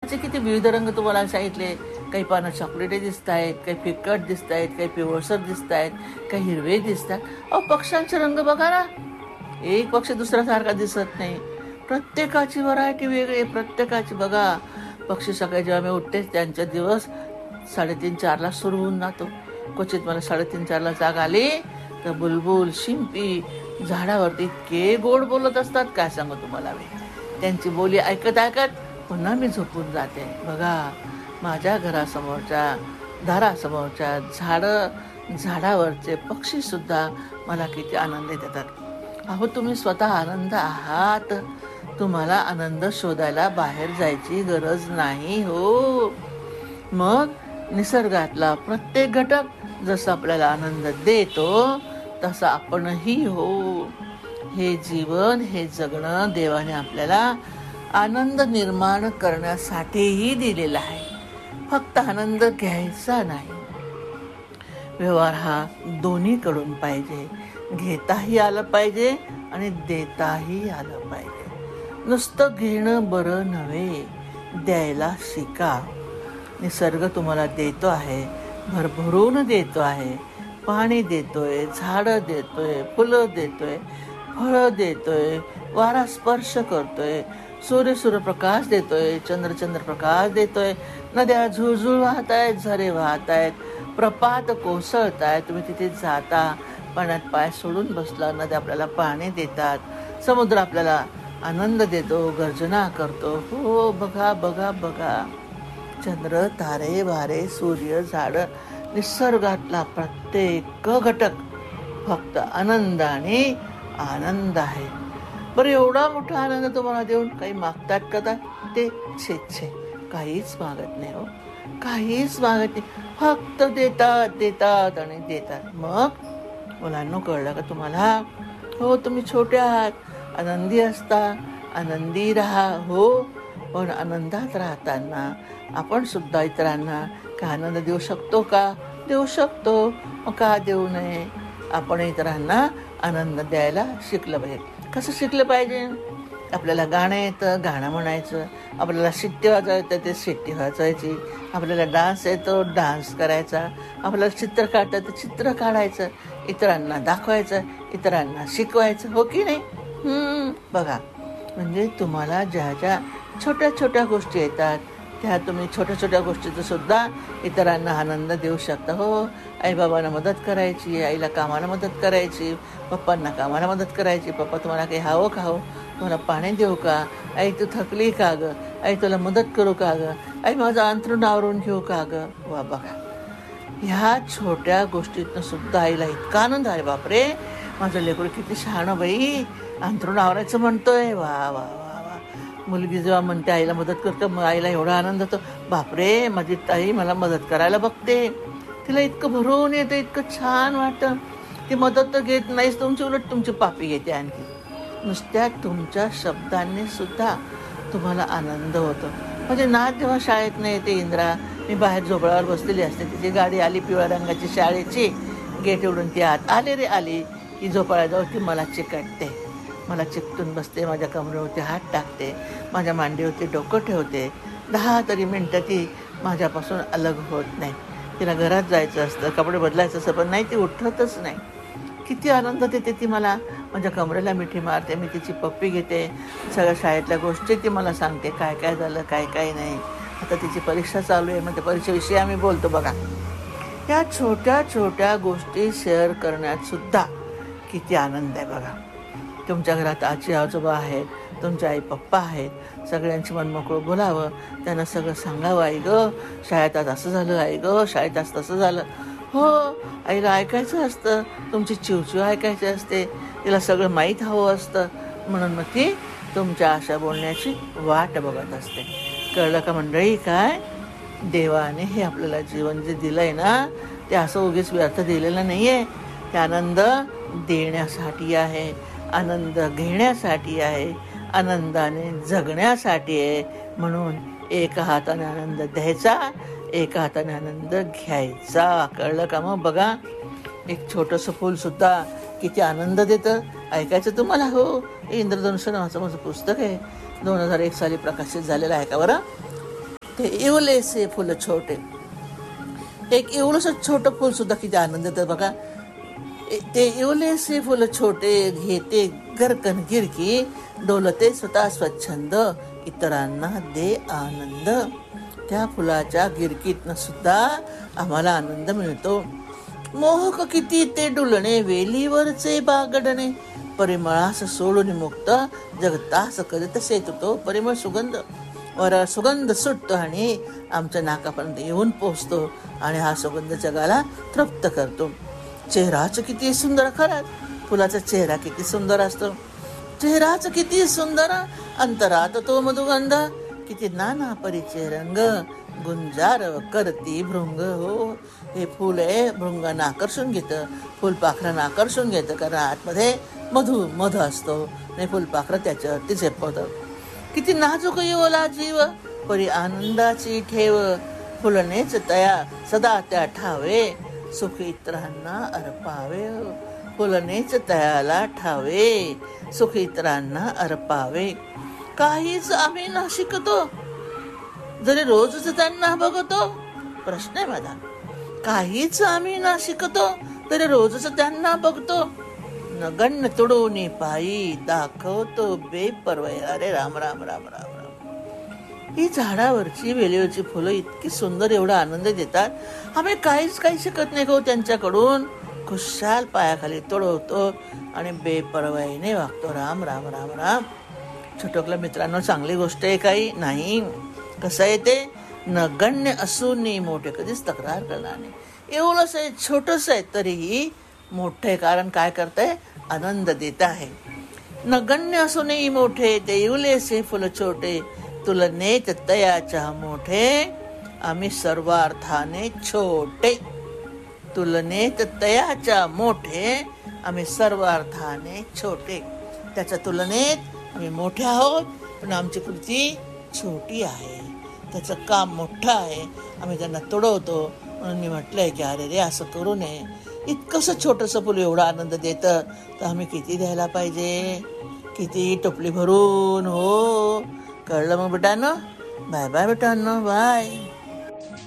फुलांचे किती विविध रंग तुम्हाला सांगितले. काही पानं चॉकलेटी दिसत आहेत, काही फिकट दिसत आहेत, काही पिवळसर दिसत आहेत, काही हिरवे दिसत आहेत. अहो, पक्ष्यांचे रंग बघा ना, एक पक्षी दुसऱ्यासारखा दिसत नाही. प्रत्येकाची व्हरायटी वेगळी, प्रत्येकाची. बघा, पक्षी सकाळी जेव्हा मी उठते त्यांचा दिवस 3:30-4ला सुरू होऊन जातो. क्वचित मला 3:30-4ला जाग आली तर बुलबुल, शिंपी झाडावरती इतके गोड बोलत असतात, काय सांगू तुम्हाला मी. त्यांची बोली ऐकत ऐकत पुन्हा मी झोपून जाते. बघा, माझ्या घरासमोरच्या दारासमोरच्या झाडावरचे पक्षीसुद्धा मला किती आनंद देतात. अहो, तुम्ही स्वतः आनंद आहात. तुम्हाला आनंद शोधायला बाहेर जायची गरज नाही हो. मग निसर्गातला प्रत्येक घटक जसा आपल्याला आनंद देतो तसा आपणही हो. हे जीवन, हे जगणं देवाने आपल्याला आनंद निर्माण करण्यासाठीही दिलेलं आहे. फक्त आनंद घ्यायचा नाही. व्यवहार हा दोन्हीकडून पाहिजे. घेताही आलं पाहिजे आणि देताही आलं पाहिजे. नुसतं घेणं बरं नव्हे, द्यायला शिका. निसर्ग तुम्हाला देतो आहे, भरभरून देतो आहे. पाणी देतोय, झाडं देतोय, फुलं देतोय, फळं देतोय, वारा स्पर्श करतोय, सूर्यप्रकाश देतोय, चंद्रप्रकाश देतोय. नद्या झुळझुळ वाहत आहेत, झरे वाहत आहेत, प्रपात कोसळत आहेत. तुम्ही तिथे जाता, पाण्यात पाय सोडून बसला, नद्या आपल्याला पाणी देतात, समुद्र आपल्याला आनंद देतो, गर्जना करतो. हो, बघा बघा बघा, चंद्र, तारे, वारे, सूर्य, झाडं, निसर्गातला प्रत्येक घटक फक्त आनंद आणि आनंद आहे. बरं, एवढा मोठा आनंद तुम्हाला देऊन काही मागतात का? ते छे, काहीच मागत नाही हो, काहीच मागत नाही. फक्त देतात देतात आणि देतात. मग मुलांनो, कळलं का तुम्हाला? हो, तुम्ही छोटे आहात, आनंदी असता, आनंदी राहा. हो, पण आनंदात राहताना आपण सुद्धा इतरांना काय आनंद देऊ शकतो का? देऊ शकतो. मग का देऊ नये? आपण इतरांना आनंद द्यायला शिकलं पाहिजे. कसं शिकलं पाहिजे? आपल्याला गाणं येतं, गाणं म्हणायचं. आपल्याला शिट्टी वाजवायचं येतं, ते शिट्टी वाजवायची. आपल्याला डान्स येतो, डान्स करायचा. आपल्याला चित्र काढता येतं, चित्र काढायचं. इतरांना दाखवायचं, इतरांना शिकवायचं. हो की नाही? बघा, म्हणजे तुम्हाला ज्या ज्या छोट्या छोट्या गोष्टी येतात त्या तुम्ही छोट्या छोट्या गोष्टीचं सुद्धा इतरांना आनंद देऊ शकता. हो, आईबाबांना मदत करायची, आईला कामाला मदत करायची, पप्पांना कामाला मदत करायची. पप्पा, तुम्हाला काही हवं का? हो, तुम्हाला पाणी देऊ का? आई, तू थकली का गं? आई, तुला मदत करू का गं? आई, माझं अंथरूण आवरून घेऊ का गं? वा, बघा, ह्या छोट्या गोष्टीतनं सुद्धा आईला इतका आनंद आहे. बापरे, माझं लेकरू किती शहाणं बाई, अंथरूण आवरायचं म्हणतोय. वा वा वा वा. मुलगी जेव्हा म्हणते आईला मदत करतं, मग आईला एवढा आनंद होतो. बापरे, माझी ताई मला मदत करायला बघते. तिला इतकं भरून येतं, इतकं छान वाटतं. ती मदत तर घेत नाहीच, तुमची उलट तुमची पापी घेते. आणखी नुसत्या तुमच्या शब्दांनी सुद्धा तुम्हाला आनंद होतो. म्हणजे नाच जेव्हा शाळेत नाही येते इंद्रा, मी बाहेर झोपळावर बसलेली असते, तिची गाडी आली पिवळ्या रंगाची शाळेची, गेट उडून ती आत आली रे आली की झोपाळ्याजवळ ती मला चिकटते, मला चिकटून बसते, माझ्या कमरेवरती हात टाकते, माझ्या मांडीवरती डोकं ठेवते. 10 तरी मिनटं ती माझ्यापासून अलग होत नाही. तिला घरात जायचं असतं, कपडे बदलायचं असतं, पण नाही, ती उठतच नाही. किती आनंद देते ती मला. माझ्या कमरेला मिठी मारते, मी तिची पप्पी घेते, सगळ्या शाळेतल्या गोष्टी ती मला सांगते, काय काय झालं, काय काय नाही. आता तिची परीक्षा चालू आहे, मग त्या परीक्षेविषयी आम्ही बोलतो. बघा, या छोट्या छोट्या गोष्टी शेअर करण्यात सुद्धा किती आनंद आहे. बघा, तुमच्या घरात आजी आजोबा आहेत, तुमच्या आई पप्पा आहेत, सगळ्यांची मनमोकळं बोलावं, त्यांना सगळं सांगावं. आई गं, शाळेत आज असं झालं, आई गं, शाळेत आज तसं झालं. हो, आईला ऐकायचं असतं, तुमची चिवचिव ऐकायची असते, तिला सगळं माहीत हवं असतं. म्हणून मग ती तुमच्या अशा बोलण्याची वाट बघत असते. कळलं का मंडळी? काय देवाने हे आपल्याला जीवन जे दिलं आहे ना, ते असं उगीच व्यर्थ दिलेलं नाही आहे. ते आनंद देण्यासाठी आहे, आनंद घेण्यासाठी आहे, आनंदाने जगण्यासाठी आहे. म्हणून एका हाताने आनंद द्यायचा, एका हाताने आनंद घ्यायचा. कळलं का? मग बघा, एक छोटंसं फूलसुद्धा किती आनंद देतं. ऐकायचं तुम्हाला? हो, इंद्रधनुष्य नावाचं माझं पुस्तक आहे, 2001 साली प्रकाशित झालेलं आहे. का बरं? ते इवलेसे फुलं छोटे. एक एवढंसं छोटं फुल सुद्धा किती आनंद देतं बघा. ते इवलेसे फुलं छोटे घेते गरकन गिरकी, डोलते स्वतः स्वच्छंद, इतरांना दे आनंद. त्या फुलाच्या गिरकीतनं सुद्धा आम्हाला आनंद मिळतो. मोहक किती ते डुलणे, वेलीवरचे बागडणे, परिमळास सोडून मुक्त, जगतास करीत सेतुतो परिमळ सुगंध. वर सुगंध सुटतो आणि आमच्या नाकापर्यंत येऊन पोचतो आणि हा सुगंध जगाला तृप्त करतो. चेहराच किती सुंदर, खरंच फुलाचा चेहरा किती सुंदर असतो. चेहराच किती सुंदर, अंतरात तो मधुगंध, किती नाना परिचय रंग, गुंजार करती भृंग. हो, हे फुल आहे भृंगांना आकर्षून घेतं, फुलपाखरांना आकर्षून घेतं, कारण आतमध्ये मध असतो आणि फुलपाखरं त्याच्यावरती झेपवतं. किती नाजूक येवला जीव, परी आनंदाची ठेव, फुलनेच तया सदा त्या ठावे, सुख इतरांना अर्पावे. फुलनेच तयाला ठावे, सुख इतरांना अर्पावे. काहीच आम्ही ना शिकतो, जरी रोजच त्यांना बघतो. प्रश्न आहे माझा, काहीच आम्ही ना शिकतो, तरी रोजच त्यांना बघतो. नगण्य तुडवणी पायी दाखवतो बेपर्वाई. अरे राम राम राम राम राम. ही झाडावरची वेलीवरची फुलं इतकी सुंदर, एवढा आनंद देतात. आम्ही काहीच काही शिकत नाही गो त्यांच्याकडून. खुशाल पायाखाली तुडवतो आणि बेपर्वाईने वागतो. राम राम राम राम. छोटकल्या मित्रांनो, चांगली गोष्ट आहे काही नाही. कसं आहे ते, नगण्य असून मोठे कधीच तक्रार करणार नाही. एवढंच आहे, छोटंच आहे तरीही मोठं आहे, कारण काय करतंय, आनंद देत आहे. नगण्य असूनही मोठे, ते इवलेसे फुलं छोटे, तुलनेत तयाच्या मोठे, आम्ही सर्वार्थाने छोटे. तुलनेत तयाच्या मोठे, आम्ही सर्वार्थाने छोटे. त्याच्या तुलनेत आम्ही मोठे आहोत, पण आमची कृती छोटी आहे. त्याचं काम मोठं आहे, आम्ही त्यांना तुडवतो. म्हणून मी म्हटलंय की अरे रे, असं करू नये. इतकंसं छोटंसं फुल एवढा आनंद देतं, तर आम्ही किती द्यायला पाहिजे, किती टोपली भरून. हो, कळलं मग बेटांनो. Bye bye बेटांनो, bye.